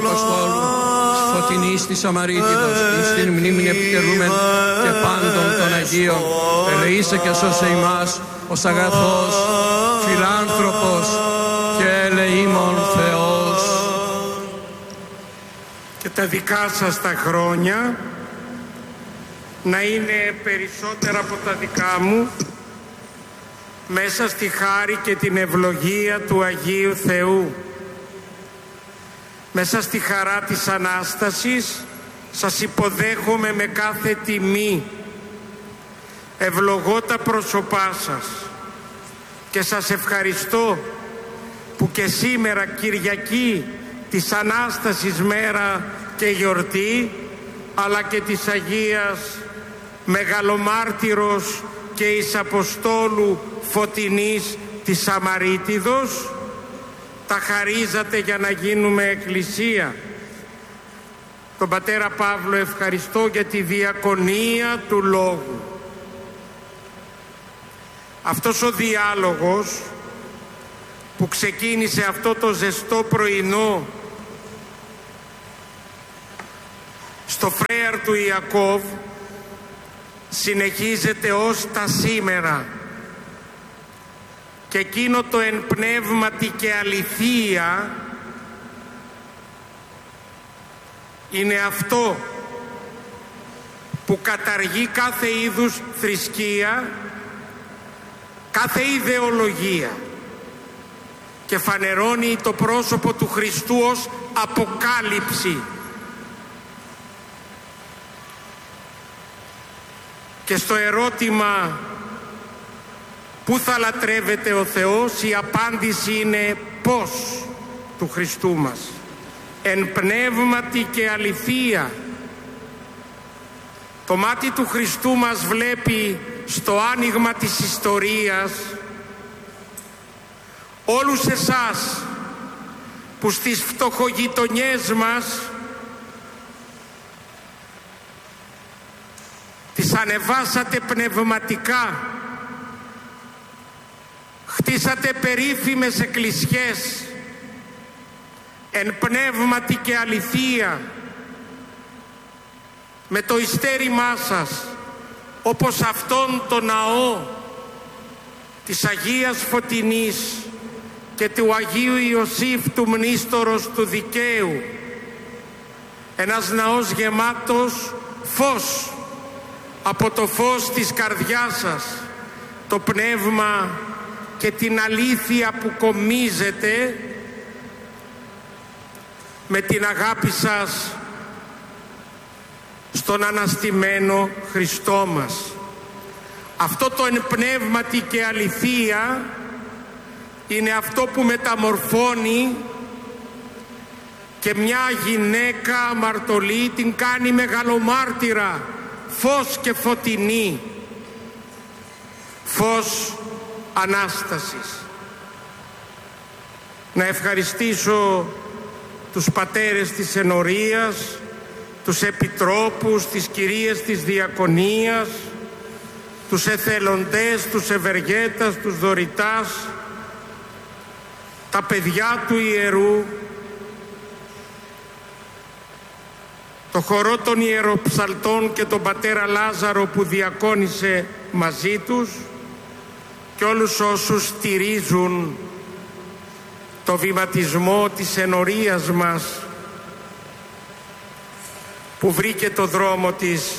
Αποστόλου, Φωτεινής της Σαμαρίτιδος, εις την μνήμην επιτελούμεν και πάντων των Αγίων, ελεήσε και σώσε ημάς ως αγαθός, φιλάνθρωπος και ελεήμων Θεός. Και τα δικά σας τα χρόνια να είναι περισσότερα από τα δικά μου, μέσα στη χάρη και την ευλογία του Αγίου Θεού. Μέσα στη χαρά της Ανάστασης σας υποδέχομαι με κάθε τιμή. Ευλογώ τα πρόσωπά σας και σας ευχαριστώ που και σήμερα, Κυριακή της Ανάστασης μέρα και γιορτή, αλλά και της Αγίας Μεγαλομάρτυρος και εις Αποστόλου Φωτεινής της Σαμαρίτιδος, τα χαρίζατε για να γίνουμε εκκλησία. Τον πατέρα Παύλο ευχαριστώ για τη διακονία του λόγου. Αυτός ο διάλογος που ξεκίνησε αυτό το ζεστό πρωινό στο φρέαρ του Ιακώβ συνεχίζεται ως τα σήμερα, και εκείνο το εν πνεύματι και αληθεία είναι αυτό που καταργεί κάθε είδους θρησκεία, κάθε ιδεολογία και φανερώνει το πρόσωπο του Χριστού ως αποκάλυψη. Και στο ερώτημα πού θα λατρεύεται ο Θεός, η απάντηση είναι πώς του Χριστού μας. Εν πνεύματι και αληθεία. Το μάτι του Χριστού μας βλέπει στο άνοιγμα της ιστορίας όλους εσάς που στις φτωχογειτονιές μας τις ανεβάσατε πνευματικά, χτίσατε περίφημες εκκλησιές εν πνεύματι και αληθεία, με το ειστέρημά σας, όπως αυτόν το ναό της Αγίας Φωτεινής και του Αγίου Ιωσήφ του Μνήστορος του Δικαίου, ένας ναός γεμάτος φως, από το φως της καρδιάς σας, το πνεύμα και την αλήθεια που κομίζετε με την αγάπη σας στον αναστημένο Χριστό μας. Αυτό το εν πνεύματι και αληθεία είναι αυτό που μεταμορφώνει και μια γυναίκα αμαρτωλή, την κάνει μεγαλομάρτυρα, φως και φωτεινή, φως Ανάστασης. Να ευχαριστήσω τους πατέρες της ενορίας, τους επιτρόπους, τις κυρίες της διακονίας, τους εθελοντές, τους ευεργέτας, τους δωρητάς, τα παιδιά του ιερού, το χορό των ιεροψαλτών και τον πατέρα Λάζαρο που διακόνησε μαζί τους, και όλους όσους στηρίζουν το βηματισμό της ενορίας μας που βρήκε το δρόμο της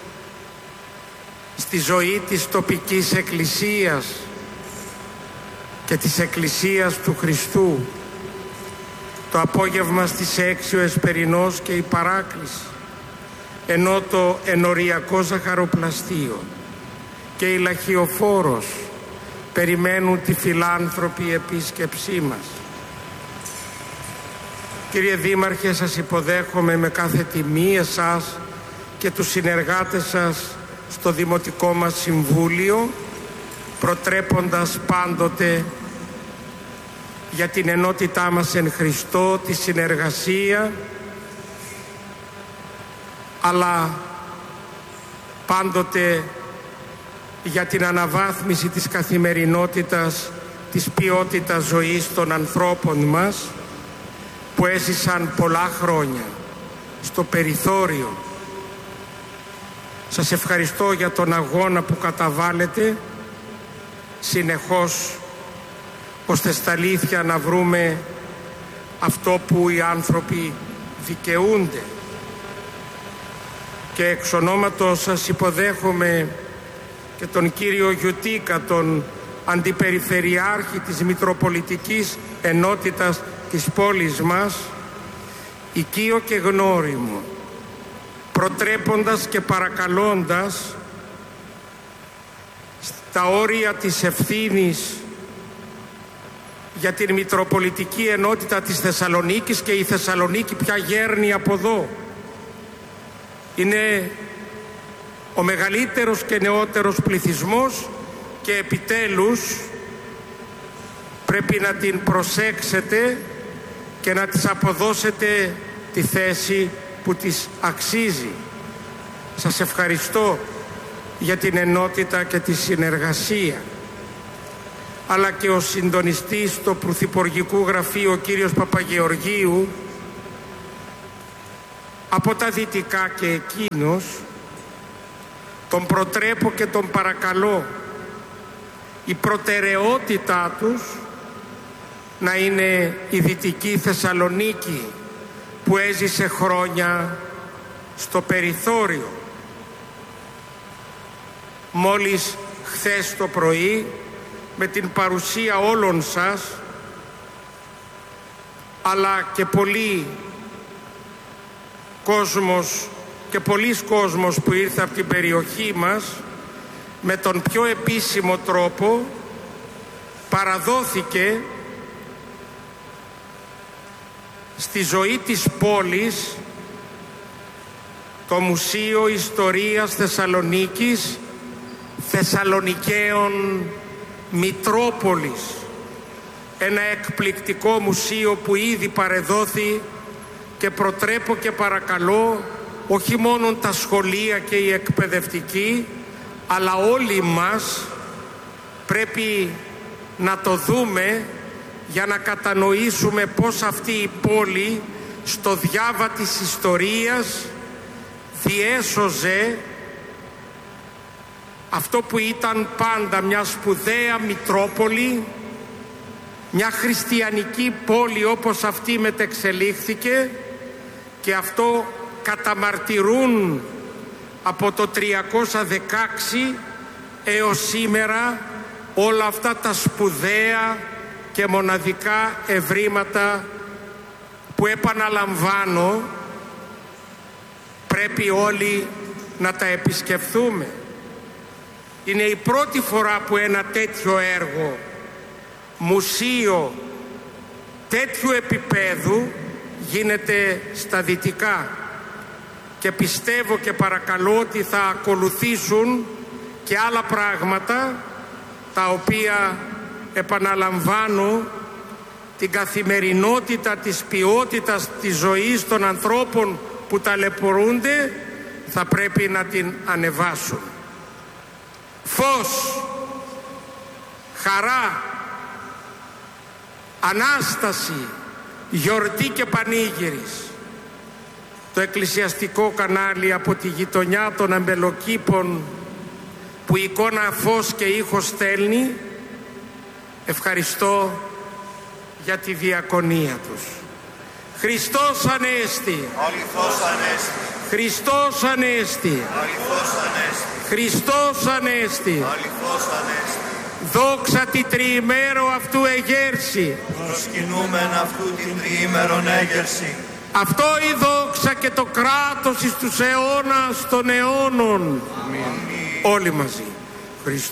στη ζωή της τοπικής εκκλησίας και της Εκκλησίας του Χριστού. Το απόγευμα στις 6 ο Εσπερινός και η Παράκληση, ενώ το ενοριακό ζαχαροπλαστείο και η Λαχιοφόρος περιμένουν τη φιλάνθρωπη επίσκεψή μας. Κύριε Δήμαρχε, σας υποδέχομαι με κάθε τιμή, εσάς και τους συνεργάτες σας στο Δημοτικό μας Συμβούλιο, προτρέποντας πάντοτε για την ενότητά μας εν Χριστώ, τη συνεργασία, αλλά πάντοτε για την αναβάθμιση της καθημερινότητας, της ποιότητας ζωής των ανθρώπων μας, που έζησαν πολλά χρόνια στο περιθώριο. Σας ευχαριστώ για τον αγώνα που καταβάλλετε συνεχώς, ώστε στα αλήθεια να βρούμε αυτό που οι άνθρωποι δικαιούνται. Και εξ ονόματος σας υποδέχομαι και τον κύριο Γιουτίκα, τον Αντιπεριφερειάρχη της Μητροπολιτικής Ενότητας της πόλης μας, οικείο και γνώριμο, προτρέποντας και παρακαλώντας στα όρια της ευθύνης για την Μητροπολιτική Ενότητα της Θεσσαλονίκης, και η Θεσσαλονίκη πια γέρνει από εδώ. Είναι ο μεγαλύτερος και νεότερος πληθυσμός και επιτέλους πρέπει να την προσέξετε και να της αποδώσετε τη θέση που της αξίζει. Σας ευχαριστώ για την ενότητα και τη συνεργασία. Αλλά και ο συντονιστής του Πρωθυπουργικού Γραφείου, ο κύριος Παπαγεωργίου, από τα δυτικά και εκείνος, τον προτρέπω και τον παρακαλώ η προτεραιότητά τους να είναι η Δυτική Θεσσαλονίκη, που έζησε χρόνια στο περιθώριο. Μόλις χθες το πρωί, με την παρουσία όλων σας, αλλά και πολλοί κόσμος και πολλής κόσμος που ήρθε από την περιοχή μας, με τον πιο επίσημο τρόπο παραδόθηκε στη ζωή της πόλης το Μουσείο Ιστορίας Θεσσαλονίκης, Θεσσαλονικαίων Μητρόπολης. Ένα εκπληκτικό μουσείο που ήδη παρεδόθη, και προτρέπω και παρακαλώ όχι μόνο τα σχολεία και οι εκπαιδευτικοί, αλλά όλοι μας πρέπει να το δούμε για να κατανοήσουμε πώς αυτή η πόλη στο διάβα της ιστορίας διέσωζε αυτό που ήταν πάντα μια σπουδαία Μητρόπολη, μια χριστιανική πόλη όπως αυτή μετεξελίχθηκε, και αυτό καταμαρτυρούν από το 316 έως σήμερα όλα αυτά τα σπουδαία και μοναδικά ευρήματα που, επαναλαμβάνω, πρέπει όλοι να τα επισκεφθούμε. Είναι η πρώτη φορά που ένα τέτοιο έργο, μουσείο τέτοιου επίπεδου, γίνεται στα δυτικά, και πιστεύω και παρακαλώ ότι θα ακολουθήσουν και άλλα πράγματα, τα οποία, επαναλαμβάνω, την καθημερινότητα της ποιότητας της ζωής των ανθρώπων που ταλαιπωρούνται θα πρέπει να την ανεβάσουν. Φως, χαρά, Ανάσταση, γιορτή και πανήγυρις. Το εκκλησιαστικό κανάλι από τη γειτονιά των Αμπελοκήπων, που εικόνα φως και ήχο στέλνει, ευχαριστώ για τη διακονία τους. Χριστός Ανέστη! Αληθώς Ανέστη! Χριστός Ανέστη! Αληθώς Ανέστη! Χριστός Ανέστη! Αληθώς Ανέστη! Δόξα τη τριημέρο αυτού εγέρση. Προσκυνούμεν αυτού την τριήμερον έγερση. Αυτό η δόξα και το κράτος εις τους αιώνας των αιώνων. Αμήν. Όλοι μαζί. Χριστός.